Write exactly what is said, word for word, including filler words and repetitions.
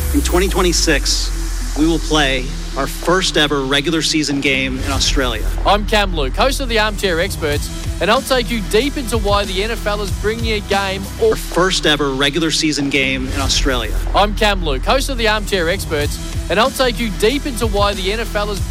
In twenty twenty-six, we will play our first ever regular season game in Australia. I'm Cam Luke, host of the Armchair Experts, and I'll take you deep into why the N F L is bringing a game or Our first ever regular season game in Australia. I'm Cam Luke, host of the Armchair Experts, and I'll take you deep into why the N F L is